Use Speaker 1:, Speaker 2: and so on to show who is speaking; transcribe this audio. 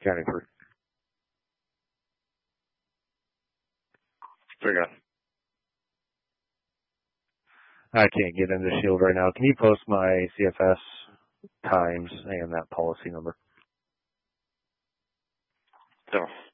Speaker 1: County 3. Figure out. I can't get into Shield right now. Can you post my CFS times and that policy number?
Speaker 2: So